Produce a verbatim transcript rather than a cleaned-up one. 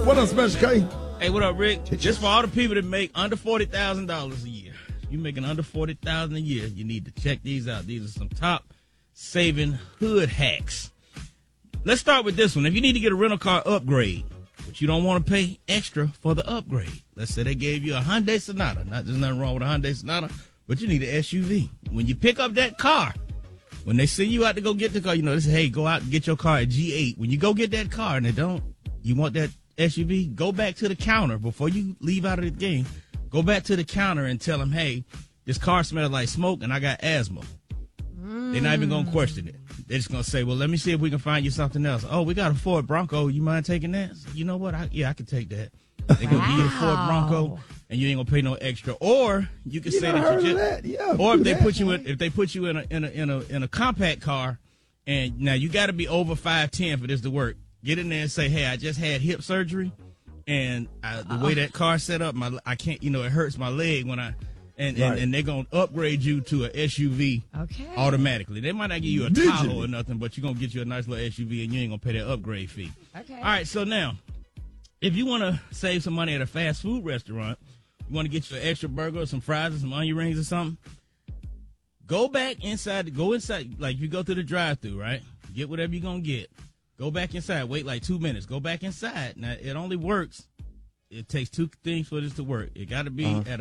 What up, Special K? Hey, what up, Rick? Just for all the people that make under forty thousand dollars a year. You making under forty thousand dollars a year, you need to check these out. These are some top saving hood hacks. Let's start with this one. If you need to get a rental car upgrade, but you don't want to pay extra for the upgrade. Let's say they gave you a Hyundai Sonata. Not there's nothing wrong with a Hyundai Sonata, but you need an S U V. When you pick up that car, when they send you out to go get the car, you know, they say, hey, go out and get your car at G eight. When you go get that car and they don't, you want that S U V, go back to the counter before you leave out of the game. Go back to the counter and tell them, hey, this car smells like smoke and I got asthma. Mm. They're not even going to question it. They're just going to say, well, let me see if we can find you something else. Oh, we got a Ford Bronco. You mind taking that? You know what? I, yeah, I can take that. They're going to give you the Ford Bronco and you ain't going to pay no extra. Or you can you say that you just, that. Yeah, or if they that, put you man. in, if they put you in a, in a, in a, in a compact car and now you got to be over five ten for this to work. Get in there and say, hey, I just had hip surgery. And I, the way that car set up, my I can't, you know, it hurts my leg when I, and, right. and, and they're going to upgrade you to an S U V okay. automatically. They might not give you a Digitally. Tahoe or nothing, but you're going to get you a nice little S U V and you ain't going to pay that upgrade fee. Okay. All right, so now, if you want to save some money at a fast food restaurant, you want to get you an extra burger or some fries or some onion rings or something, go back inside, go inside, like you go through the drive-thru, right? Get whatever you're going to get. Go back inside. Wait like two minutes. Go back inside. Now, it only works. It takes two things for this to work. It got to be uh-huh. at